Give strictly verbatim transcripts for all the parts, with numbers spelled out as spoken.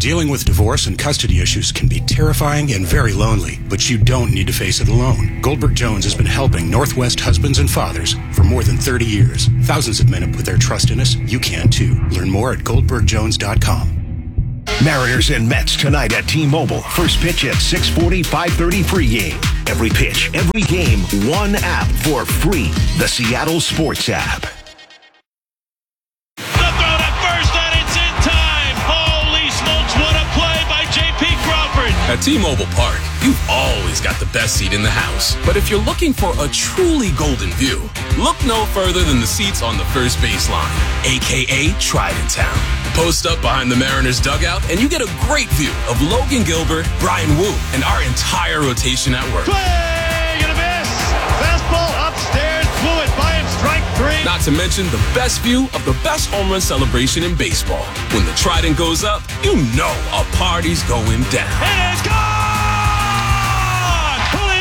Dealing with divorce and custody issues can be terrifying and very lonely, but you don't need to face it alone. Goldberg Jones has been helping Northwest husbands and fathers for more than thirty years. Thousands of men have put their trust in us. You can too. Learn more at goldberg jones dot com. Mariners and Mets tonight at T-Mobile. First pitch at six forty, five thirty pregame. Every pitch, every game, one app for free. The Seattle Sports app. At T-Mobile Park, you've always got the best seat in the house. But if you're looking for a truly golden view, look no further than the seats on the first baseline, a k a. Trident Town. Post up behind the Mariners dugout, and you get a great view of Logan Gilbert, Brian Wu, and our entire rotation at work. Swing and a miss! Fastball upstairs, blew it by him, strike three. Not to mention the best view of the best home run celebration in baseball. When the Trident goes up, you know a party's going down. It is gone!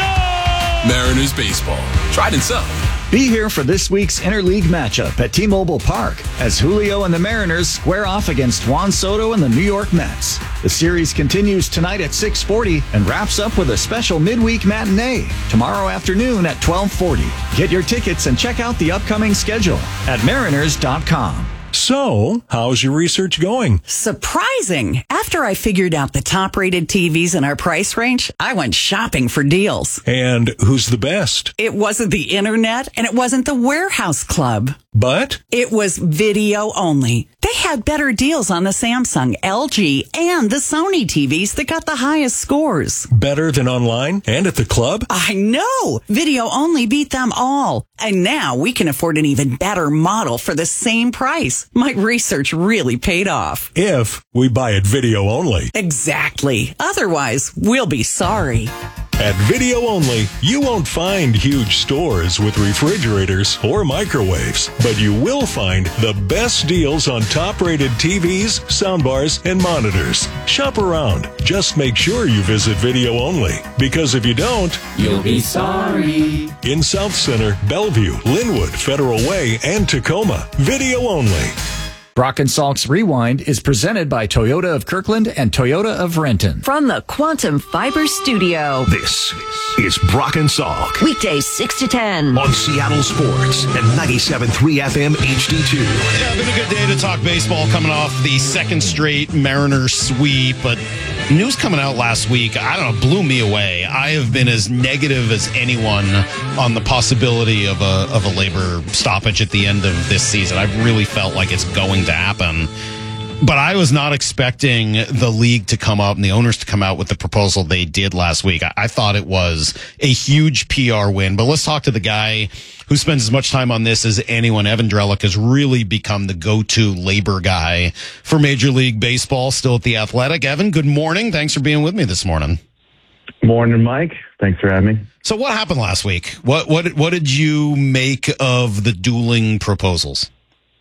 Julio! Mariners baseball. Trident's up. Be here for this week's interleague matchup at T-Mobile Park as Julio and the Mariners square off against Juan Soto and the New York Mets. The series continues tonight at six forty and wraps up with a special midweek matinee tomorrow afternoon at twelve forty. Get your tickets and check out the upcoming schedule at mariners dot com. So, how's your research going? Surprising. After I figured out the top-rated T Vs in our price range, I went shopping for deals. And who's the best? It wasn't the internet, and it wasn't the Warehouse Club. But? It was video only. They had better deals on the Samsung, L G, and the Sony T Vs that got the highest scores. Better than online and at the club? I know! Video only beat them all. And now we can afford an even better model for the same price. My research really paid off. If we buy it video only. Exactly. Otherwise, we'll be sorry. At Video Only, you won't find huge stores with refrigerators or microwaves, but you will find the best deals on top-rated T Vs, soundbars, and monitors. Shop around. Just make sure you visit Video Only, because if you don't, you'll be sorry. In South Center, Bellevue, Linwood, Federal Way, and Tacoma, Video Only. Brock and Salk's Rewind is presented by Toyota of Kirkland and Toyota of Renton. From the Quantum Fiber Studio. This is Brock and Salk. Weekdays six to ten. On Seattle Sports and ninety-seven point three F M H D two. Yeah, been a good day to talk baseball coming off the second straight Mariners sweep, but news coming out last week, I don't know, blew me away. I have been as negative as anyone on the possibility of a of a labor stoppage at the end of this season. I've really felt like it's going to happen. But I was not expecting the league to come up and the owners to come out with the proposal they did last week. I, I thought it was a huge P R win. But let's talk to the guy who spends as much time on this as anyone. Evan Drellich has really become the go-to labor guy for Major League Baseball, still at The Athletic. Evan, good morning. Thanks for being with me this morning. Morning, Mike. Thanks for having me. So what happened last week? What what what did you make of the dueling proposals?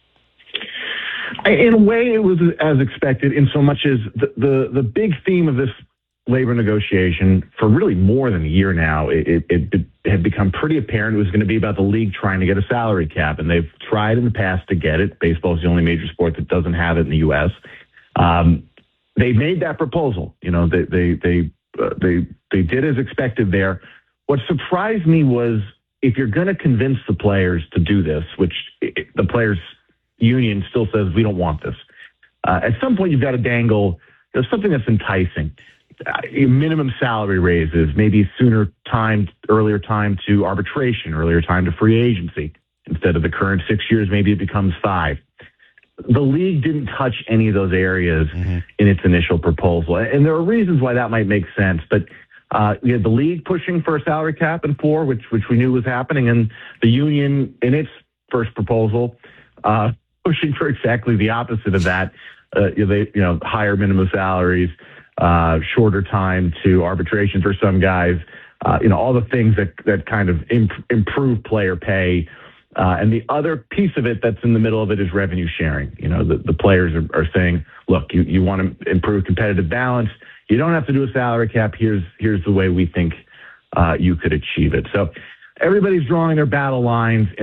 In a way, it was as expected, in so much as the, the, the big theme of this labor negotiation for really more than a year now, it, it, it had become pretty apparent it was going to be about the league trying to get a salary cap, and they've tried in the past to get it. Baseball is the only major sport that doesn't have it in the U S. Um, they made that proposal. You know, they they they uh, they they did as expected there. What surprised me was if you're going to convince the players to do this, which it, the players union still says we don't want this. Uh, at some point, you've got to dangle you know, something that's enticing. Uh, minimum salary raises, maybe sooner time, earlier time to arbitration, earlier time to free agency. Instead of the current six years, maybe it becomes five. The league didn't touch any of those areas mm-hmm. in its initial proposal. And there are reasons why that might make sense. But uh, you had the league pushing for a salary cap in four, which, which we knew was happening. And the union, in its first proposal, uh, pushing for exactly the opposite of that. Uh, you, know, they, you know, higher minimum salaries, uh, shorter time to arbitration for some guys, uh, you know, all the things that, that kind of imp- improve player pay. Uh, and the other piece of it that's in the middle of it is revenue sharing. You know, the, the players are, are saying, look, you, you want to improve competitive balance. You don't have to do a salary cap. Here's, here's the way we think uh, you could achieve it. So everybody's drawing their battle lines, and it's,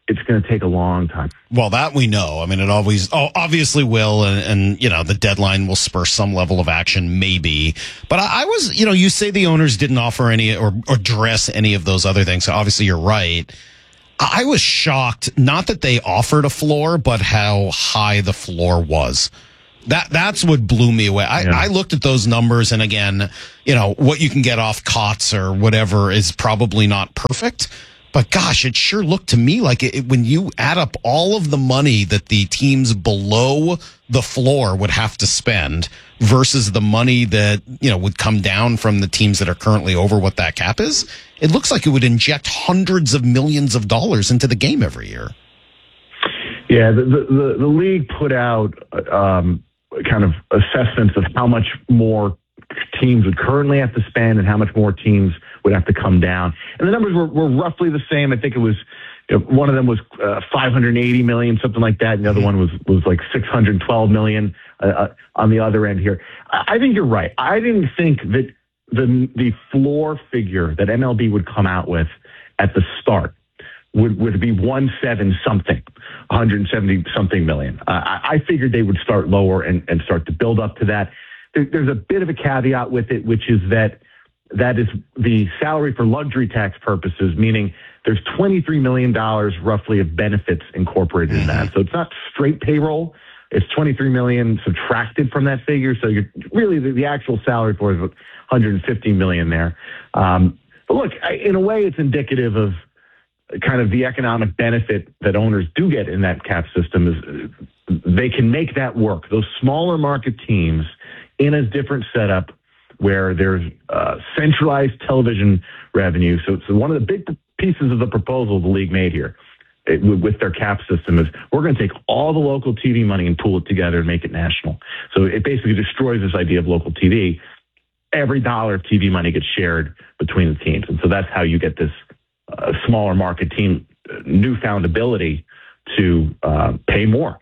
it's going to take a long time. Well, that we know. I mean, it always, oh, obviously will, and, and, you know, the deadline will spur some level of action, maybe. But I, I was, you know, you say the owners didn't offer any or, or address any of those other things. So obviously you're right. I was shocked, not that they offered a floor, but how high the floor was. That that's what blew me away. I, yeah. I looked at those numbers, and again, you know, what you can get off Cots or whatever is probably not perfect. But gosh, it sure looked to me like it, it, when you add up all of the money that the teams below the floor would have to spend versus the money that, you know, would come down from the teams that are currently over what that cap is, it looks like it would inject hundreds of millions of dollars into the game every year. Yeah, the the, the league put out um, kind of assessments of how much more teams would currently have to spend and how much more teams would have to come down. And the numbers were, were roughly the same. I think it was, you know, one of them was uh, five hundred eighty million, something like that. And the other one was, was like six hundred twelve million uh, on the other end here. I, I think you're right. I didn't think that the, the floor figure that M L B would come out with at the start would, would be one seven something, one hundred seventy something million. Uh, I, I figured they would start lower and, and start to build up to that. There, there's a bit of a caveat with it, which is that that is the salary for luxury tax purposes, meaning there's twenty-three million dollars roughly of benefits incorporated in that. So it's not straight payroll. It's twenty-three million dollars subtracted from that figure. So you're really the, the actual salary for is one hundred fifty million dollars there. Um, but look, I, in a way, it's indicative of kind of the economic benefit that owners do get in that cap system is they can make that work. Those smaller market teams in a different setup where there's uh, centralized television revenue. So, so one of the big pieces of the proposal the league made here it, with their cap system is we're going to take all the local T V money and pool it together and make it national. So it basically destroys this idea of local T V. Every dollar of T V money gets shared between the teams. And so that's how you get this uh, smaller market team uh, newfound ability to uh, pay more.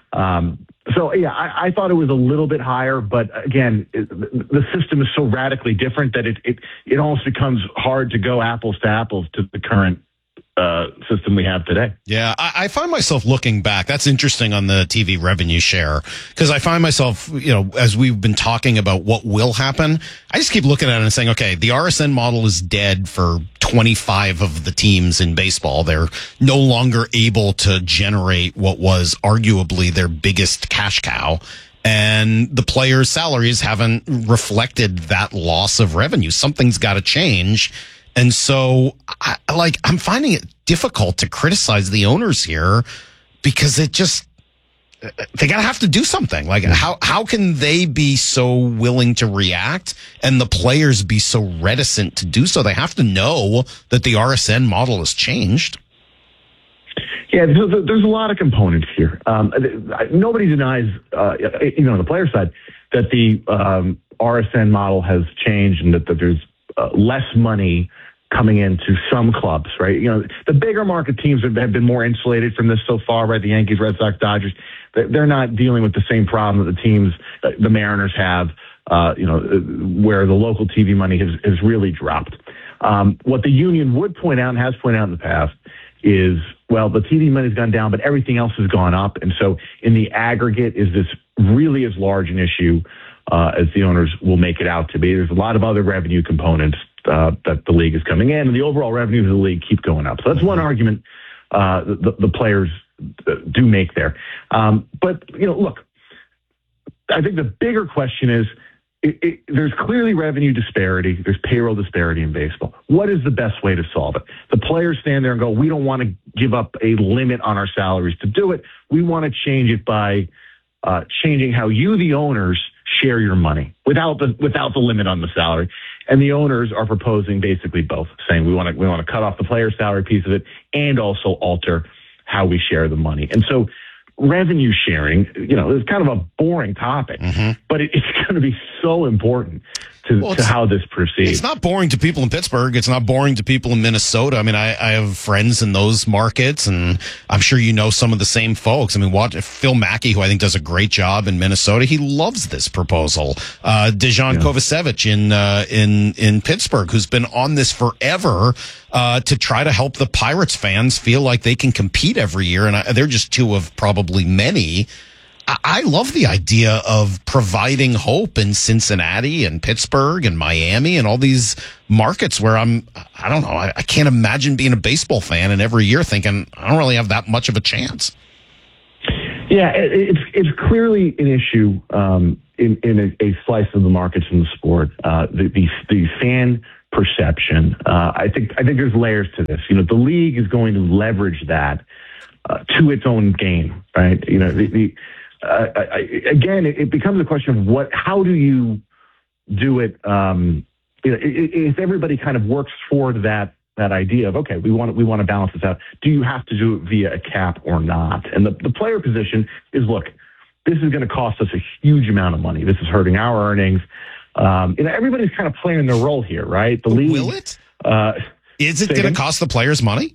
Um, So, yeah, I, I thought it was a little bit higher, but again, it, the system is so radically different that it, it, it almost becomes hard to go apples to apples to the current uh, system we have today. Yeah, I, I find myself looking back. That's interesting on the T V revenue share, because I find myself, you know, as we've been talking about what will happen, I just keep looking at it and saying, okay, the R S N model is dead for twenty-five of the teams in baseball. They're no longer able to generate what was arguably their biggest cash cow. And the players' salaries haven't reflected that loss of revenue. Something's got to change. And so, I, like, I'm finding it difficult to criticize the owners here because it just, they gotta have to do something. Like, how, how can they be so willing to react and the players be so reticent to do so? They have to know that the R S N model has changed. Yeah, there's a lot of components here. Um, nobody denies, uh, you know, on the player side, that the um, R S N model has changed and that, that there's uh, less money coming into some clubs, right? You know, the bigger market teams have been more insulated from this so far, right? The Yankees, Red Sox, Dodgers, they're not dealing with the same problem that the teams, the Mariners have, uh, you know, where the local T V money has, has really dropped. Um, what the union would point out and has pointed out in the past is, well, the T V money's gone down, but everything else has gone up. And so in the aggregate, is this really as large an issue uh, as the owners will make it out to be? There's a lot of other revenue components uh, that the league is coming in, and the overall revenues of the league keep going up. So that's one argument uh, the, the players do make there. Um, but, you know, look, I think the bigger question is, It, it, there's clearly revenue disparity. There's payroll disparity in baseball. What is the best way to solve it? The players stand there and go, we don't want to give up a limit on our salaries to do it. We want to change it by uh, changing how you, the owners, share your money without the without the limit on the salary. And the owners are proposing basically both, saying we want to we want to cut off the player salary piece of it and also alter how we share the money. And so revenue sharing, you know, is kind of a boring topic, mm-hmm. but it, it's going to be so important to, well, to how this proceeds. It's not boring to people in Pittsburgh. It's not boring to people in Minnesota. I mean, I, I have friends in those markets, and I'm sure you know some of the same folks. I mean, what Phil Mackey, who I think does a great job in Minnesota, he loves this proposal. Uh, Dejan yeah. Kovacevic in uh, in in Pittsburgh, who's been on this forever uh, to try to help the Pirates fans feel like they can compete every year, and I, they're just two of probably many. I love the idea of providing hope in Cincinnati and Pittsburgh and Miami and all these markets where I'm, I don't know, I, I can't imagine being a baseball fan and every year thinking I don't really have that much of a chance. Yeah, it, it's it's clearly an issue um, in, in a, a slice of the markets in the sport. Uh, the, the the fan perception. Uh, I think I think there's layers to this. You know, the league is going to leverage that uh, to its own game, right? You know, the, the Uh, I, again, it, it becomes a question of what, how do you do it? Um, you know, if everybody kind of works toward that that idea of, okay, we want we want to balance this out. Do you have to do it via a cap or not? And the, the player position is, look, this is going to cost us a huge amount of money. This is hurting our earnings. Um, you know, everybody's kind of playing their role here, right? The league, will it? Uh, is it going to cost the players money?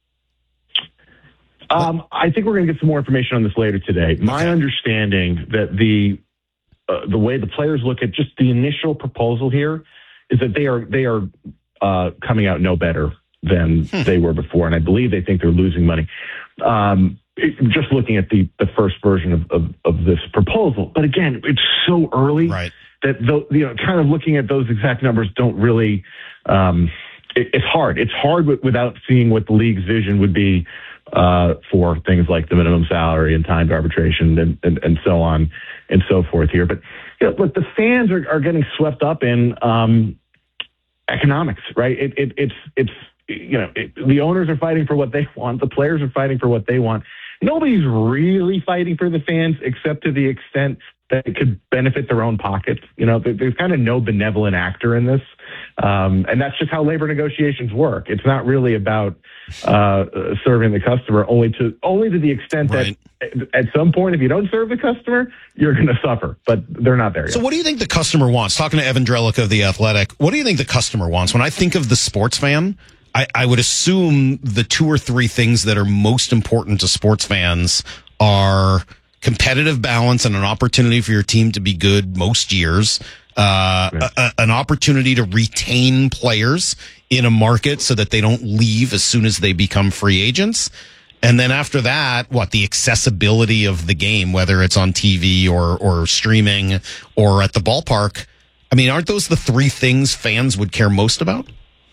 Um, I think we're going to get some more information on this later today. My okay. understanding that the uh, the way the players look at just the initial proposal here is that they are they are uh, coming out no better than hmm. they were before, and I believe they think they're losing money. Um, it, just looking at the the first version of, of of this proposal, but again, it's so early right. that the, you know, kind of looking at those exact numbers don't really. Um, it, it's hard. It's hard w- without seeing what the league's vision would be. Uh, for things like the minimum salary and timed arbitration and, and, and so on and so forth here. But you know, look, the fans are, are getting swept up in um, economics, right? It, it, it's, it's, you know, it, the owners are fighting for what they want. The players are fighting for what they want. Nobody's really fighting for the fans except to the extent that it could benefit their own pockets. You know, there's kind of no benevolent actor in this. Um, and that's just how labor negotiations work. It's not really about uh, serving the customer only to only to the extent right. that at some point, if you don't serve the customer, you're going to suffer. But they're not there yet. So what do you think the customer wants? Talking to Evan Drellick of The Athletic, what do you think the customer wants? When I think of the sports fan, I, I would assume the two or three things that are most important to sports fans are competitive balance and an opportunity for your team to be good most years, uh, a, a, an opportunity to retain players in a market so that they don't leave as soon as they become free agents. And then after that, what, the accessibility of the game, whether it's on T V or, or streaming or at the ballpark. I mean, aren't those the three things fans would care most about?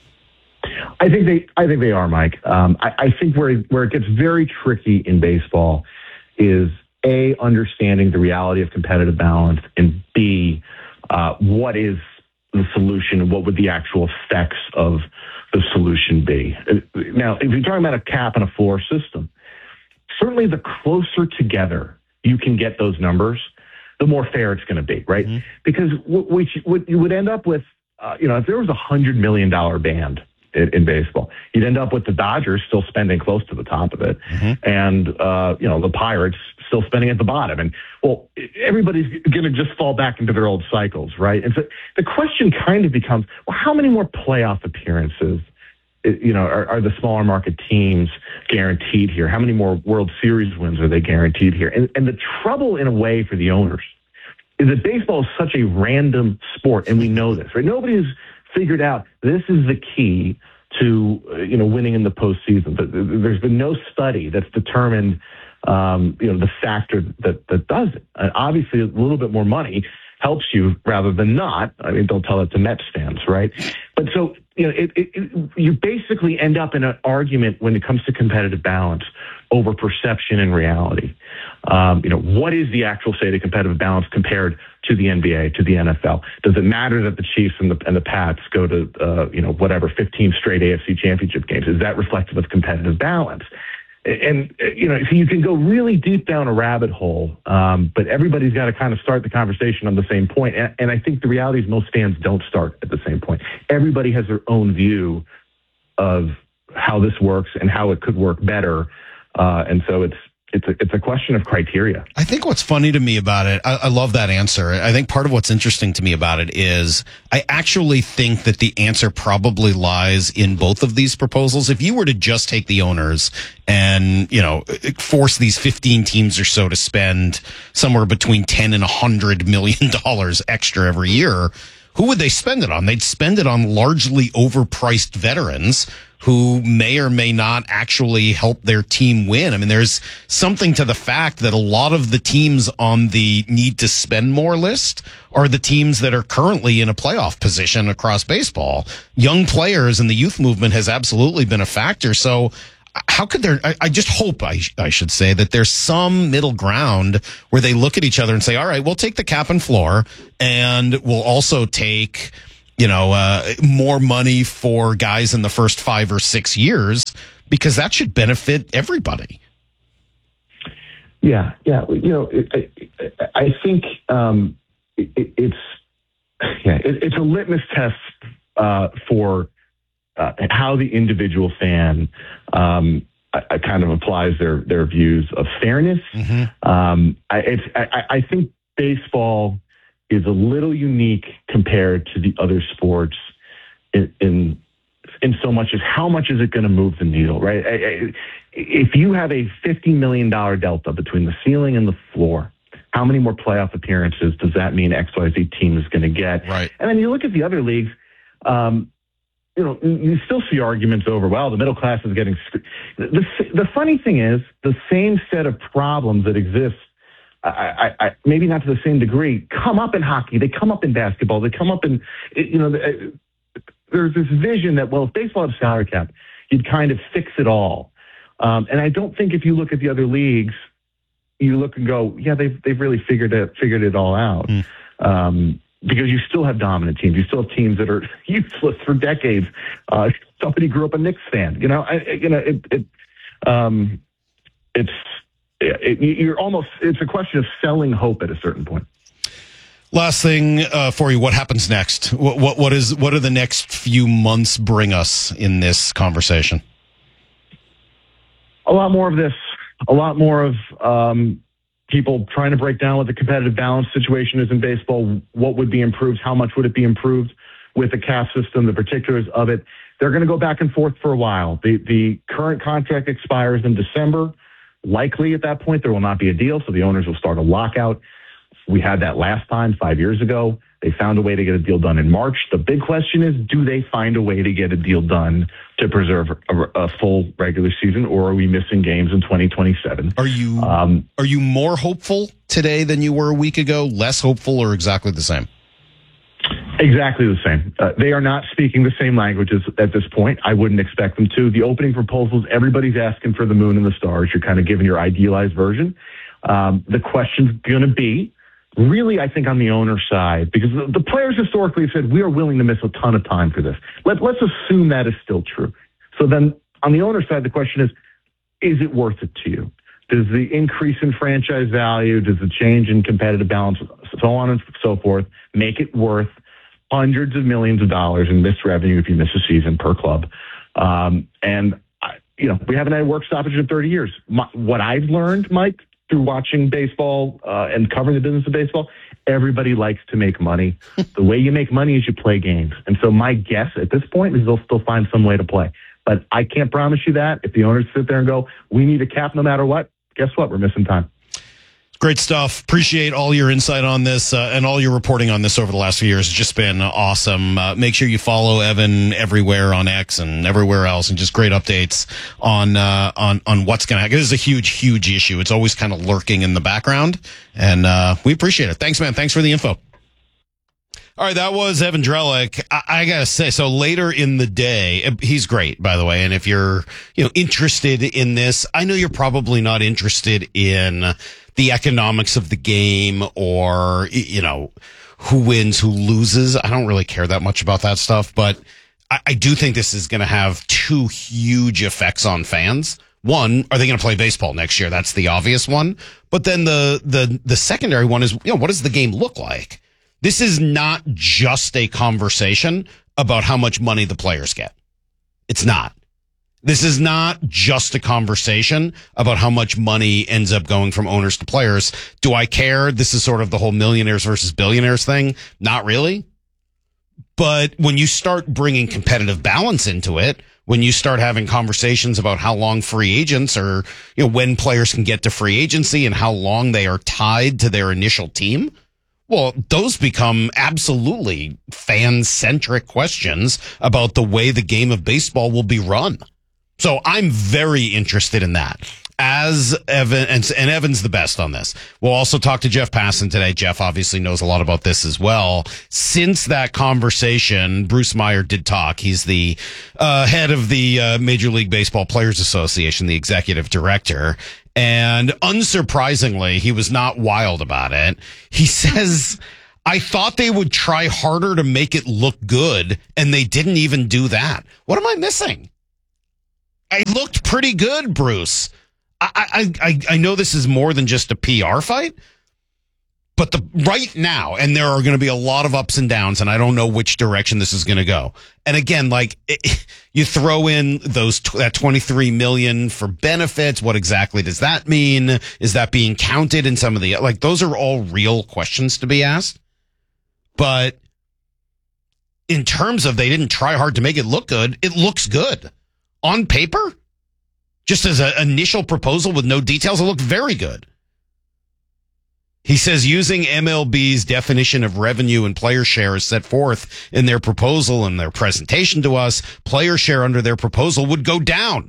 I think they, I think they are, Mike. Um, I, I think where, where it gets very tricky in baseball is A, understanding the reality of competitive balance, and B, uh, what is the solution and what would the actual effects of the solution be? Now, if you're talking about a cap and a floor system, certainly the closer together you can get those numbers, the more fair it's going to be, right? Mm-hmm. Because what, what, you, what you would end up with, uh, you know, if there was a one hundred million dollars band in, in baseball, you'd end up with the Dodgers still spending close to the top of it, mm-hmm. and, uh, you know, the Pirates still spending at the bottom. And, well, everybody's going to just fall back into their old cycles, right? And so the question kind of becomes, well, how many more playoff appearances, you know, are, are the smaller market teams guaranteed here? How many more World Series wins are they guaranteed here? And, and the trouble, in a way, for the owners is that baseball is such a random sport, and we know this, right? Nobody's figured out this is the key to, uh, you know, winning in the postseason. But there's been no study that's determined, um, you know, the factor that, that does it. And obviously, a little bit more money helps you rather than not. I mean, don't tell it to Mets fans, right? But so, you know, it, it, it, you basically end up in an argument when it comes to competitive balance over perception and reality. Um, you know, what is the actual state of competitive balance compared to the N B A, to the N F L? Does it matter that the Chiefs and the, and the Pats go to, uh, you know, whatever, fifteen straight A F C championship games? Is that reflective of competitive balance? And, you know, so you can go really deep down a rabbit hole, um, but everybody's got to kind of start the conversation on the same point. And, and I think the reality is most fans don't start at the same point. Everybody has their own view of how this works and how it could work better. Uh, and so it's it's a, it's a question of criteria. I think what's funny to me about it, I, I love that answer. I think part of what's interesting to me about it is I actually think that the answer probably lies in both of these proposals. If you were to just take the owners and, you know, force these fifteen teams or so to spend somewhere between ten and one hundred million dollars extra every year, who would they spend it on? They'd spend it on largely overpriced veterans who may or may not actually help their team win. I mean, there's something to the fact that a lot of the teams on the need to spend more list are the teams that are currently in a playoff position across baseball. Young players and the youth movement has absolutely been a factor. So how could there, I, I just hope I, I should say that there's some middle ground where they look at each other and say, all right, we'll take the cap and floor and we'll also take, you know, uh, more money for guys in the first five or six years, because that should benefit everybody. Yeah, yeah. You know, I, I think um, it, it's yeah, it, it's a litmus test uh, for uh, how the individual fan um, I, kind of applies their their views of fairness. Mm-hmm. Um, I, it's, I, I think baseball is a little unique compared to the other sports in in, in so much as how much is it going to move the needle, right? I, I, if you have a fifty million dollars delta between the ceiling and the floor, how many more playoff appearances does that mean X Y Z team is going to get? Right. And then you look at the other leagues, um, you know, you still see arguments over, well, the middle class is getting screwed. The, the, the funny thing is, the same set of problems that exist, I, I, I, maybe not to the same degree, come up in hockey. They come up in basketball. They come up in, you know, there's this vision that, well, if baseball had a salary cap, you'd kind of fix it all. Um, and I don't think if you look at the other leagues, you look and go, yeah, they've they've really figured it figured it all out. Mm. Um, because you still have dominant teams. You still have teams that are useless for decades. Uh, somebody grew up a Knicks fan. You know, I, you know, it, it um, it's it, you're almost. It's a question of selling hope at a certain point. Last thing uh, for you: what happens next? What, what what is what do the next few months bring us in this conversation? A lot more of this. A lot more of um, people trying to break down what the competitive balance situation is in baseball. What would be improved? How much would it be improved with the cap system? The particulars of it. They're going to go back and forth for a while. The the current contract expires in December. Likely at that point there will not be a deal, so the owners will start a lockout. We had that last time five years ago. They found a way to get a deal done in March. The big question is, do they find a way to get a deal done to preserve a, a full regular season, or are we missing games in twenty twenty-seven? Are you um, are you more hopeful today than you were a week ago? Less hopeful, or exactly the same? Exactly the same. Uh, they are not speaking the same languages at this point. I wouldn't expect them to. The opening proposals, everybody's asking for the moon and the stars. You're kind of giving your idealized version. Um, the question's going to be, really, I think on the owner side, because the, the players historically have said, we are willing to miss a ton of time for this. Let, let's assume that is still true. So then on the owner side, the question is, is it worth it to you? Does the increase in franchise value, does the change in competitive balance, so on and so forth, make it worth hundreds of millions of dollars in missed revenue if you miss a season per club? Um, and, I, you know, we haven't had a work stoppage in thirty years. My, what I've learned, Mike, through watching baseball uh, and covering the business of baseball, everybody likes to make money. The way you make money is you play games. And so my guess at this point is they'll still find some way to play. But I can't promise you that. If the owners sit there and go, we need a cap no matter what, guess what? We're missing time. Great stuff. Appreciate all your insight on this uh, and all your reporting on this over the last few years. It's just been awesome. Uh, make sure you follow Evan everywhere on X and everywhere else, and just great updates on uh, on on what's going to happen. This is a huge, huge issue. It's always kind of lurking in the background, and uh, we appreciate it. Thanks, man. Thanks for the info. All right, that was Evan Drellich. I, I gotta say, so later in the day, he's great, by the way. And if you're, you know, interested in this, I know you're probably not interested in the economics of the game or, you know, who wins, who loses. I don't really care that much about that stuff, but I, I do think this is going to have two huge effects on fans. One, are they going to play baseball next year? That's the obvious one. But then the, the, the secondary one is, you know, what does the game look like? This is not just a conversation about how much money the players get. It's not. This is not just a conversation about how much money ends up going from owners to players. Do I care? This is sort of the whole millionaires versus billionaires thing. Not really. But when you start bringing competitive balance into it, when you start having conversations about how long free agents or, you know, when players can get to free agency and how long they are tied to their initial team, well, those become absolutely fan-centric questions about the way the game of baseball will be run. So I'm very interested in that. As Evan, and, and Evan's the best on this. We'll also talk to Jeff Passan today. Jeff obviously knows a lot about this as well. Since that conversation, Bruce Meyer did talk. He's the uh, head of the uh, Major League Baseball Players Association, the executive director. And unsurprisingly, he was not wild about it. He says, I thought they would try harder to make it look good, and they didn't even do that. What am I missing? I looked pretty good, Bruce. I, I, I know this is more than just a P R fight, but the right now, and there are going to be a lot of ups and downs, and I don't know which direction this is going to go. And again, like it, you throw in those that twenty-three million for benefits. What exactly does that mean? Is that being counted in some of the, like, those are all real questions to be asked. But in terms of they didn't try hard to make it look good, it looks good on paper. Just as an initial proposal with no details, it looked very good. He says using M L B's definition of revenue and player share as set forth in their proposal and their presentation to us, player share under their proposal would go down.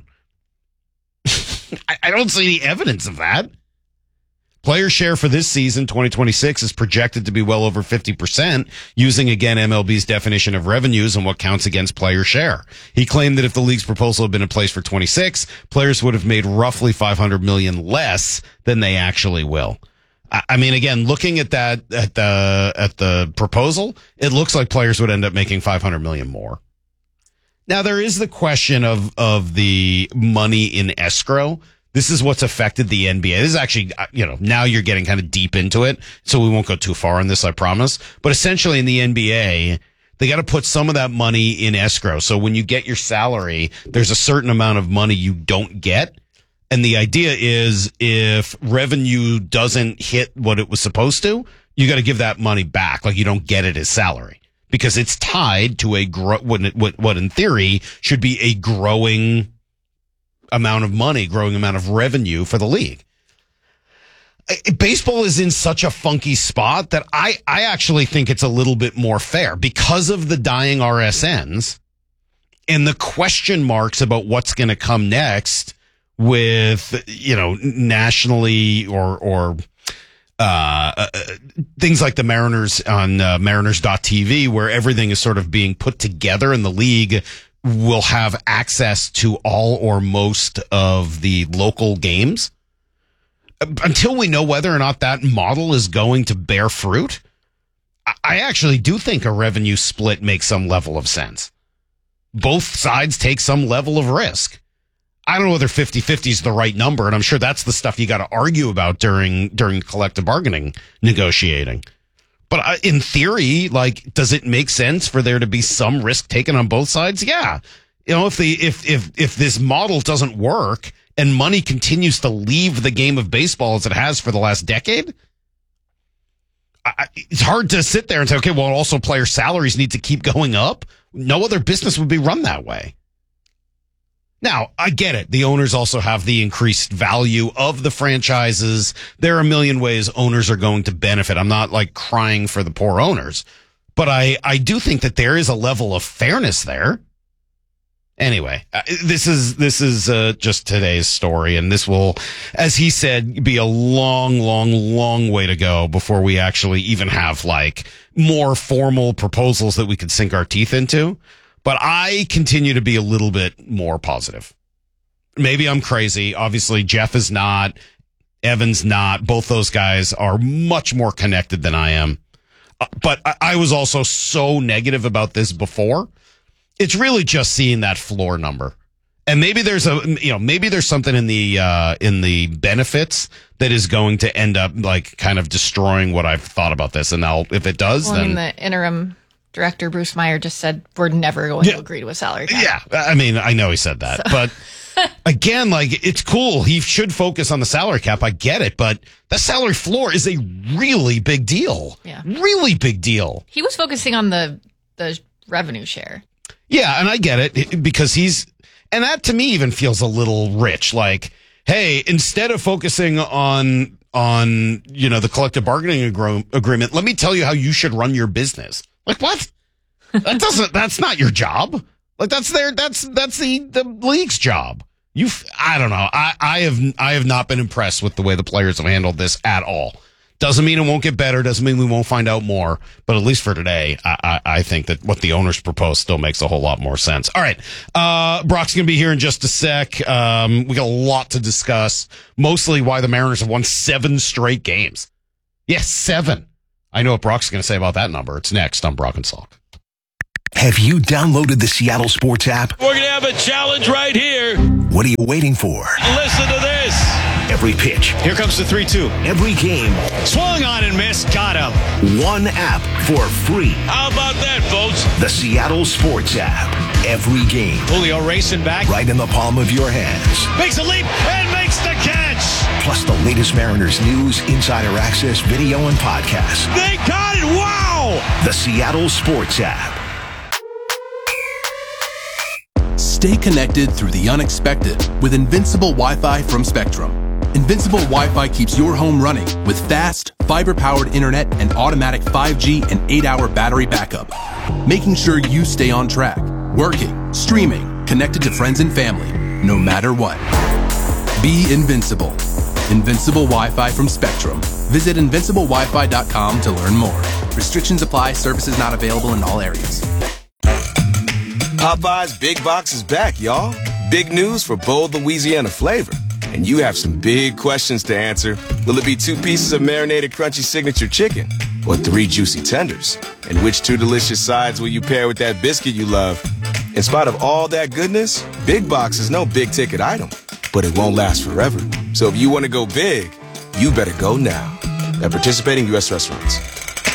I, I don't see any evidence of that. Player share for this season, twenty twenty-six, is projected to be well over fifty percent, using, again, M L B's definition of revenues and what counts against player share. He claimed that if the league's proposal had been in place for twenty-six, players would have made roughly five hundred million dollars less than they actually will. I, I mean, again, looking at that, at the, at the proposal, it looks like players would end up making five hundred million dollars more. Now, there is the question of, of the money in escrow. This is what's affected the N B A. This is actually, you know, now you're getting kind of deep into it, so we won't go too far on this, I promise. But essentially in the N B A, they got to put some of that money in escrow. So when you get your salary, there's a certain amount of money you don't get. And the idea is if revenue doesn't hit what it was supposed to, you got to give that money back. Like you don't get it as salary because it's tied to a gro- what, what, what in theory should be a growing amount of money, growing amount of revenue for the league. Baseball is in such a funky spot that I, I actually think it's a little bit more fair because of the dying R S Ns and the question marks about what's going to come next with, you know, nationally or, or, uh, uh things like the Mariners on uh, Mariners dot T V, where everything is sort of being put together and the league will have access to all or most of the local games. Until we know whether or not that model is going to bear fruit, I actually do think a revenue split makes some level of sense. Both sides take some level of risk. I don't know whether fifty-fifty is the right number, and I'm sure that's the stuff you got to argue about during during collective bargaining negotiating. But in theory, like, does it make sense for there to be some risk taken on both sides? Yeah. You know, if the, if, if, if this model doesn't work and money continues to leave the game of baseball as it has for the last decade, I, it's hard to sit there and say, okay, well, also player salaries need to keep going up. No other business would be run that way. Now, I get it. The owners also have the increased value of the franchises. There are a million ways owners are going to benefit. I'm not like crying for the poor owners, but I, I do think that there is a level of fairness there. Anyway, uh, this is, this is, uh, just today's story. And this will, as he said, be a long, long, long way to go before we actually even have like more formal proposals that we could sink our teeth into. But I continue to be a little bit more positive. Maybe I'm crazy. Obviously, Jeff is not. Evan's not. Both those guys are much more connected than I am. Uh, but I, I was also so negative about this before. It's really just seeing that floor number. And maybe there's a, you know, maybe there's something in the, uh, in the benefits that is going to end up like kind of destroying what I've thought about this. And I'll, if it does, well, then. I mean, the interim director, Bruce Meyer, just said, we're never going Yeah. to agree to a salary cap. Yeah, I mean, I know he said that, so. But again, like, it's cool. He should focus on the salary cap. I get it, but the salary floor is a really big deal. Yeah. Really big deal. He was focusing on the the revenue share. Yeah, and I get it because he's, and that to me even feels a little rich. Like, hey, instead of focusing on, on, you know, the collective bargaining agro- agreement, let me tell you how you should run your business. Like, what? That doesn't, that's not your job. Like, that's their, that's, that's the, the league's job. You, I don't know. I, I have, I have not been impressed with the way the players have handled this at all. Doesn't mean it won't get better. Doesn't mean we won't find out more. But at least for today, I, I, I think that what the owners propose still makes a whole lot more sense. All right. Uh, Brock's going to be here in just a sec. Um, we got a lot to discuss, mostly why the Mariners have won seven straight games. Yes, seven. I know what Brock's going to say about that number. It's next on Brock and Salk. Have you downloaded the Seattle Sports app? We're going to have a challenge right here. What are you waiting for? Listen to this. Every pitch. Here comes the three two. Every game. Swung on and missed. Got him. One app for free. How about that, folks? The Seattle Sports app. Every game. Julio racing back. Right in the palm of your hands. Makes a leap and makes the catch. Plus the latest Mariners news, insider access, video, and podcasts. They got it. Wow. The Seattle Sports app. Stay connected through the unexpected with Invincible Wi-Fi from Spectrum. Invincible Wi-Fi keeps your home running with fast, fiber-powered internet and automatic five G and eight hour battery backup, making sure you stay on track, working, streaming, connected to friends and family, no matter what. Be invincible. Invincible Wi-Fi from Spectrum. Visit invincible wi fi dot com to learn more. Restrictions apply. Services not available in all areas. Popeye's Big Box is back, y'all. Big news for bold Louisiana flavor. And you have some big questions to answer. Will it be two pieces of marinated crunchy signature chicken? Or three juicy tenders? And which two delicious sides will you pair with that biscuit you love? In spite of all that goodness, Big Box is no big ticket item. But it won't last forever. So if you want to go big, you better go now. At participating U S restaurants.